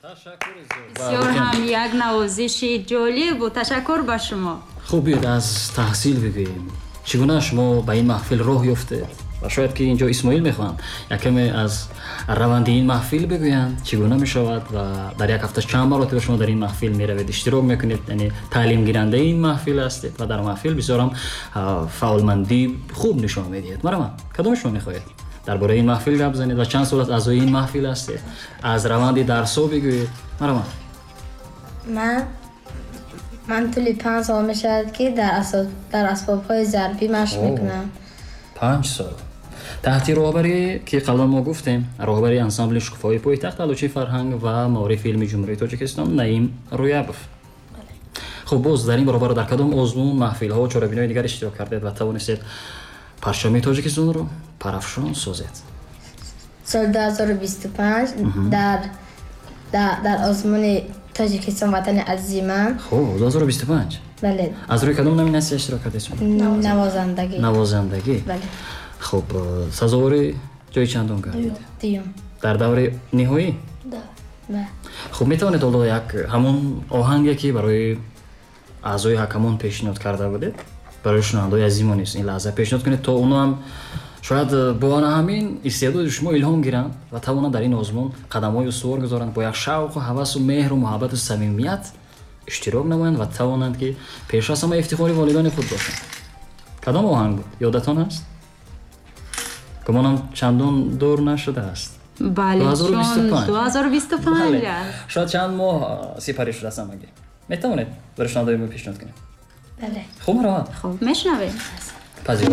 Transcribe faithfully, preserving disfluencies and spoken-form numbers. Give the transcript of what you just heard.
бисёр ҳам як навозиши ҷолиб бу ташаккур ба шумо. хуб биёед аз таҳсил бигӯем. чӣ гуна шумо ба ин маҳфил роҳ ёфтед? ва шояд ки инҷо Исмоил мехоҳанд якаме аз раванди ин маҳфил бигӯянд, чӣ гуна мешавад ва дар як ҳафта чанд маротиба шумо дар ин маҳфил меравед, иштирок мекунед, яъне таълимгирандаи ин маҳфил ҳастед ва дар маҳфил бисёрам фаъолмандӣ хуб нишон медиҳед. Марама, кадоме шумо мехоҳед дар бораи ин маҳфил гап занед ва чанд сол аст аъзои ин маҳфил ҳастед? аз раванди дарсҳо бигӯед. Марама. ман ман тӯли панҷ сол мешавад ки дар асбоб дар асбобҳои зарбӣ машқ мекунам. панҷ сол таҳти роҳбарӣ ки қаблан мо гуфтем, роҳбари ансамбли шукуфоии пойтахт алучи фарҳанг ва маорифи илми ҷумҳурии Тоҷикистон Наим Рӯябов. хуб боз дар ин баробар дар кадом озмун, маҳфилҳо, чорабинои дигар иштирок кардед ва тавонистед парчами Тоҷикистонро парафшон созед? соли ду ҳазору бисту панҷ дар дар озмуни Тоҷикистон ватани азизи ман. хуб ду ҳазору бисту панҷ бале аз рӯи кадом номинатсия иштирок кардед? навозандагӣ. навозандагӣ. бале хуб сазовори ҷои чандум гардид? дуюм. дар даври ниҳоӣ? да ба хуб метавонед ҳоло як ҳамон оҳанге ки барои аъзои ҳакамон пешниҳод карда будед барои шунавандаҳои азизимон низ ин лаҳза пешниҳод кунед, то оно ҳам шояд бо ана ҳамин истеъдоди шумо илҳом гиранд ва тавонанд дар ин озмун қадамҳои устувор гузоранд, бо як шавқу ҳавасу меҳру муҳаббату самимият иштирок намоянд ва тавонанд ки пеш аз ҳама ифтихори волидони худ бошанд. кадом оҳанг буд? ёдатон аст? гумонам чандон дур нашудааст. бале чун ду ҳазору бисту панҷ аст. шояд чанд моҳ сипарӣ шудааст амаги. метавонед барои шунавандаи мо пешниҳод кунед? бале хуб мароҳат. хуб мешунавем.